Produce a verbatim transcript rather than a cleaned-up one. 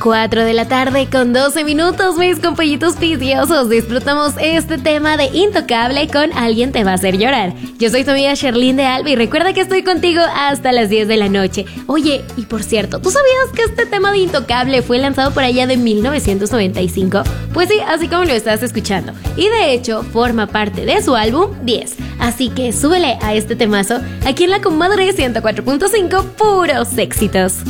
cuatro de la tarde con doce minutos, mis compañitos viciosos. Disfrutamos este tema de Intocable con Alguien te va a hacer llorar. Yo soy tu amiga Sherlyn de Alba y recuerda que estoy contigo hasta las diez de la noche. Oye, y por cierto, ¿tú sabías que este tema de Intocable fue lanzado por allá de mil novecientos noventa y cinco? Pues sí, así como lo estás escuchando. Y de hecho, forma parte de su álbum diez. Así que súbele a este temazo aquí en la Comadre ciento cuatro punto cinco, puros éxitos.